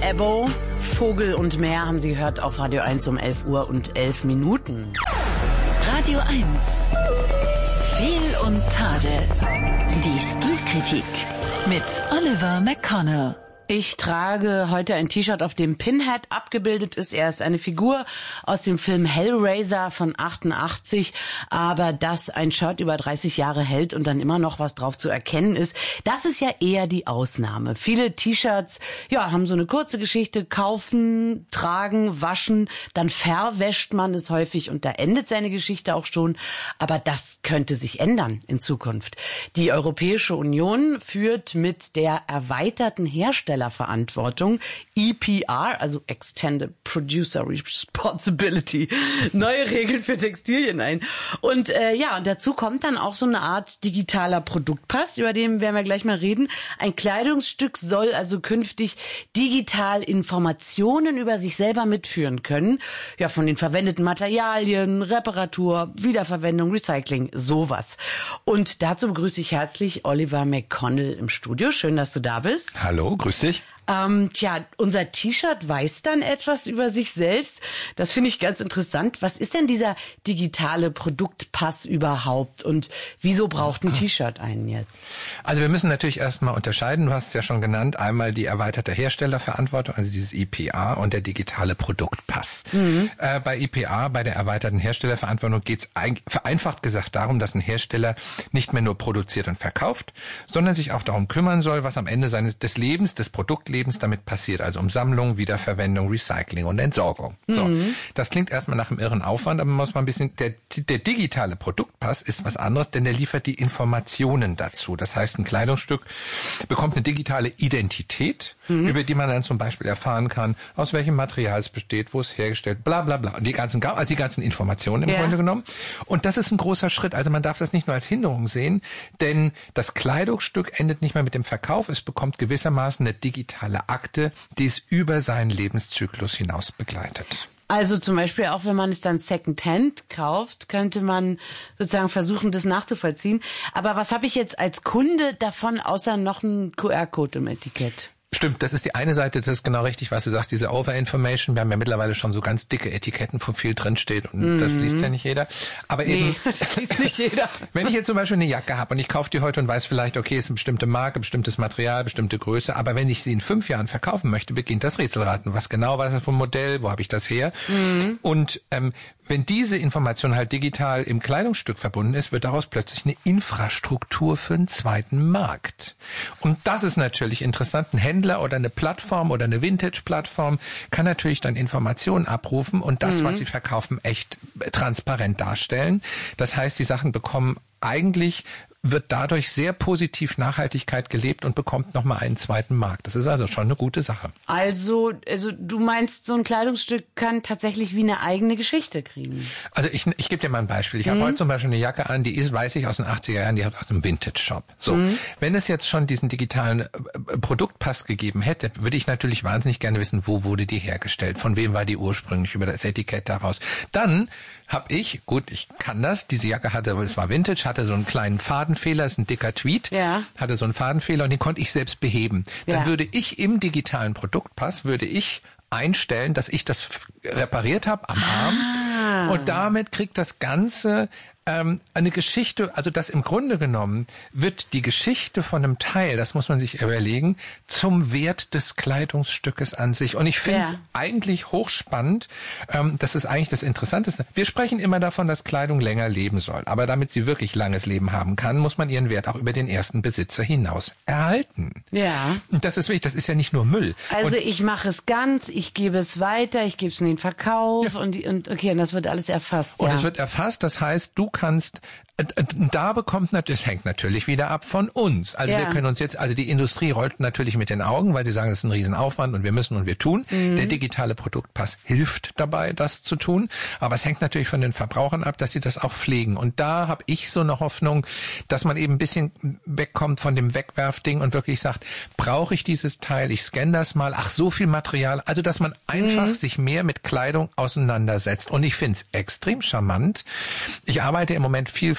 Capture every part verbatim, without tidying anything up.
Ebo, Vogel und Meer haben Sie gehört auf Radio eins um elf Uhr und elf Minuten. Radio eins. Fehl und Tadel. Die Stilkritik mit Oliver McConnell. Ich trage heute ein T-Shirt, auf dem Pinhead abgebildet ist. Er ist eine Figur aus dem Film Hellraiser von achtundachtzig. Aber dass ein Shirt über dreißig Jahre hält und dann immer noch was drauf zu erkennen ist, das ist ja eher die Ausnahme. Viele T-Shirts, ja, haben so eine kurze Geschichte. Kaufen, tragen, waschen, dann verwäscht man es häufig und da endet seine Geschichte auch schon. Aber das könnte sich ändern in Zukunft. Die Europäische Union führt mit der erweiterten Hersteller Verantwortung, E P R, also Extended Producer Responsibility, neue Regeln für Textilien ein. Und äh, ja, und dazu kommt dann auch so eine Art digitaler Produktpass, über den werden wir gleich mal reden. Ein Kleidungsstück soll also künftig digital Informationen über sich selber mitführen können. Ja, von den verwendeten Materialien, Reparatur, Wiederverwendung, Recycling, sowas. Und dazu begrüße ich herzlich Oliver McConnell im Studio. Schön, dass du da bist. Hallo, grüß dich. Ähm, tja, unser T-Shirt weiß dann etwas über sich selbst. Das finde ich ganz interessant. Was ist denn dieser digitale Produktpass überhaupt und wieso braucht ein T-Shirt einen jetzt? Also wir müssen natürlich erstmal unterscheiden, du hast es ja schon genannt, einmal die erweiterte Herstellerverantwortung, also dieses E P R und der digitale Produktpass. Mhm. Äh, bei E P R, bei der erweiterten Herstellerverantwortung geht es vereinfacht gesagt darum, dass ein Hersteller nicht mehr nur produziert und verkauft, sondern sich auch darum kümmern soll, was am Ende seines des Lebens, des Produktlebens damit passiert, also um Sammlung, Wiederverwendung, Recycling und Entsorgung. Mhm. So, das klingt erstmal nach einem irren Aufwand, aber man muss mal ein bisschen, der, der digitale Produktpass ist was anderes, denn der liefert die Informationen dazu. Das heißt, ein Kleidungsstück bekommt eine digitale Identität, mhm. über die man dann zum Beispiel erfahren kann, aus welchem Material es besteht, wo es hergestellt, bla bla bla. Und die ganzen, also die ganzen Informationen im ja. Grunde genommen. Und das ist ein großer Schritt. Also man darf das nicht nur als Hinderung sehen, denn das Kleidungsstück endet nicht mehr mit dem Verkauf, es bekommt gewissermaßen eine digitale Akte, die es über seinen Lebenszyklus hinaus begleitet. Also zum Beispiel auch, wenn man es dann Secondhand kauft, könnte man sozusagen versuchen, das nachzuvollziehen. Aber was habe ich jetzt als Kunde davon, außer noch einen Q R-Code im Etikett? Stimmt, das ist die eine Seite, das ist genau richtig, was du sagst, diese Over-Information. Wir haben ja mittlerweile schon so ganz dicke Etiketten, wo viel drinsteht und mhm. das liest ja nicht jeder. Aber nee, eben, das liest nicht jeder. Wenn ich jetzt zum Beispiel eine Jacke habe und ich kaufe die heute und weiß vielleicht, okay, ist eine bestimmte Marke, bestimmtes Material, bestimmte Größe, aber wenn ich sie in fünf Jahren verkaufen möchte, beginnt das Rätselraten. Was genau war das für ein Modell, wo habe ich das her? Mhm. Und ähm, wenn diese Information halt digital im Kleidungsstück verbunden ist, wird daraus plötzlich eine Infrastruktur für einen zweiten Markt. Und das ist natürlich interessant. Ein Händler oder eine Plattform oder eine Vintage-Plattform kann natürlich dann Informationen abrufen und das, mhm. was sie verkaufen, echt transparent darstellen. Das heißt, die Sachen bekommen eigentlich wird dadurch sehr positiv Nachhaltigkeit gelebt und bekommt nochmal einen zweiten Markt. Das ist also schon eine gute Sache. Also, also du meinst, so ein Kleidungsstück kann tatsächlich wie eine eigene Geschichte kriegen? Also ich, ich gebe dir mal ein Beispiel. Ich mhm. habe heute zum Beispiel eine Jacke an, die ist, weiß ich, aus den achtziger Jahren, die hat aus einem Vintage-Shop. So, mhm. wenn es jetzt schon diesen digitalen Produktpass gegeben hätte, würde ich natürlich wahnsinnig gerne wissen, wo wurde die hergestellt, von wem war die ursprünglich, über das Etikett daraus. Dann habe ich, gut, ich kann das, diese Jacke hatte, es war Vintage, hatte so einen kleinen Fadenfehler, ist ein dicker Tweet, ja. hatte so einen Fadenfehler und den konnte ich selbst beheben. Dann ja. würde ich im digitalen Produktpass, würde ich einstellen, dass ich das repariert habe am Arm ah. und damit kriegt das Ganze ähm, eine Geschichte, also das im Grunde genommen wird die Geschichte von einem Teil, das muss man sich überlegen, zum Wert des Kleidungsstückes an sich. Und ich finde es ja. eigentlich hochspannend, ähm, das ist eigentlich das Interessanteste. Wir sprechen immer davon, dass Kleidung länger leben soll, aber damit sie wirklich langes Leben haben kann, muss man ihren Wert auch über den ersten Besitzer hinaus erhalten. Ja. Und das ist wichtig, das ist ja nicht nur Müll. Also und ich mache es ganz, ich gebe es weiter, ich gebe es in den Verkauf ja. und, die, und okay, und das wird alles erfasst. Und ja. es wird erfasst, das heißt, du kannst, da bekommt natürlich, das hängt natürlich wieder ab von uns. Also ja. wir können uns jetzt, also die Industrie rollt natürlich mit den Augen, weil sie sagen, das ist ein Riesenaufwand und wir müssen und wir tun. Mhm. Der digitale Produktpass hilft dabei, das zu tun. Aber es hängt natürlich von den Verbrauchern ab, dass sie das auch pflegen. Und da habe ich so eine Hoffnung, dass man eben ein bisschen wegkommt von dem Wegwerfding und wirklich sagt, brauche ich dieses Teil, ich scanne das mal, ach so viel Material. Also dass man einfach mhm. sich mehr mit Kleidung auseinandersetzt. Und ich finde es extrem charmant. Ich arbeite im Moment viel für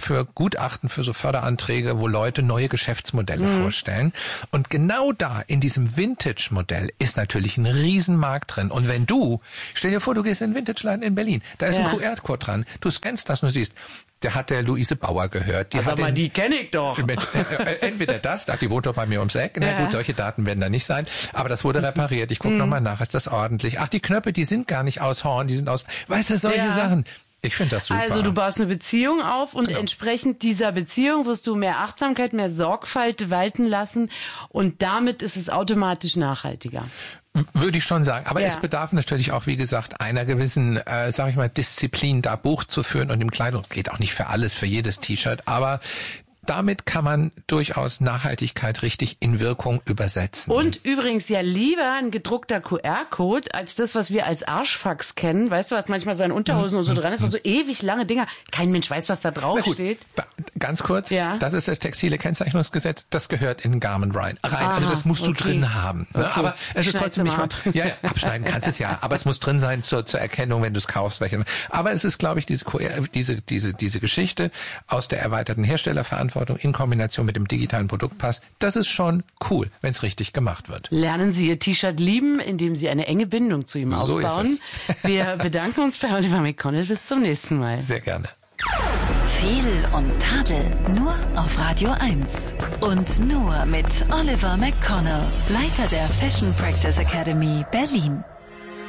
für Gutachten, für so Förderanträge, wo Leute neue Geschäftsmodelle mhm. vorstellen. Und genau da, in diesem Vintage-Modell, ist natürlich ein Riesenmarkt drin. Und wenn du, stell dir vor, du gehst in den Vintage-Laden in Berlin, da ist ja. ein Q R-Code dran, du scannst das und du siehst, der hat der Luise Bauer gehört. Die aber hat mal, den, die kenne ich doch. Mit, äh, entweder das, die wohnt doch bei mir ums Eck. Na ja. gut, solche Daten werden da nicht sein. Aber das wurde repariert. Ich gucke mhm. nochmal nach, ist das ordentlich? Ach, die Knöpfe, die sind gar nicht aus Horn, die sind aus... Weißt du, solche ja. Sachen. Ich finde das super. Also du baust eine Beziehung auf und genau. entsprechend dieser Beziehung wirst du mehr Achtsamkeit, mehr Sorgfalt walten lassen und damit ist es automatisch nachhaltiger. Würde ich schon sagen. Aber ja. es bedarf natürlich auch, wie gesagt, einer gewissen, äh, sag ich mal, Disziplin, da Buch zu führen und im Kleidung. Geht auch nicht für alles, für jedes T-Shirt, aber damit kann man durchaus Nachhaltigkeit richtig in Wirkung übersetzen. Und übrigens ja lieber ein gedruckter Q R-Code als das, was wir als Arschfax kennen. Weißt du, was manchmal so an Unterhosen und so dran ist, was so ewig lange Dinger. Kein Mensch weiß, was da drauf steht. Ganz kurz, ja. das ist das textile Kennzeichnungsgesetz, das gehört in den Garment rein. rein. Also das musst du okay. drin haben. Ne? Okay. Aber es ist trotzdem nicht... Ab. Ja, ja, abschneiden kannst es ja, aber es muss drin sein zur, zur Erkennung, wenn du es kaufst. Welche. Aber es ist, glaube ich, diese, diese, diese, diese Geschichte aus der erweiterten Herstellerverantwortung in Kombination mit dem digitalen Produktpass, das ist schon cool, wenn es richtig gemacht wird. Lernen Sie Ihr T-Shirt lieben, indem Sie eine enge Bindung zu ihm so aufbauen. Ist es. Wir bedanken uns bei Oliver McConnell. Bis zum nächsten Mal. Sehr gerne. Fehl und Tadel nur auf Radio eins. Und nur mit Oliver McConnell, Leiter der Fashion Practice Academy Berlin.